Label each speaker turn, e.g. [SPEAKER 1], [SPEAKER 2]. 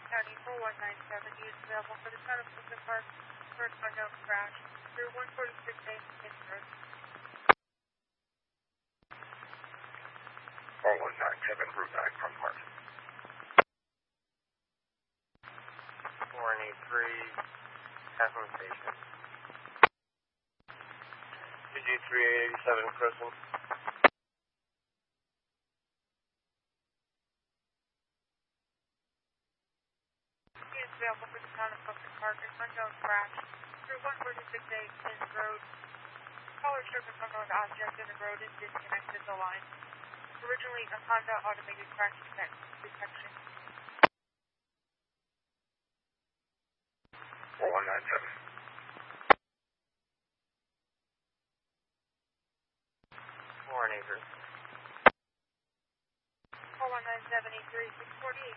[SPEAKER 1] County 4197 is available for the town of Clifton Park for an unknown crash through 146A Kids Road.
[SPEAKER 2] 4197, route 9 from Park.
[SPEAKER 3] 483, Catherine Station. PG387 Crescent.
[SPEAKER 1] Is available for the town of Clifton Park an unknown crash through 146A Kids Road. Caller struck an unknown object in the road and disconnected the line. Originally a Honda automated crash detection.
[SPEAKER 2] 4197.
[SPEAKER 3] 4 acres.
[SPEAKER 1] 4197 648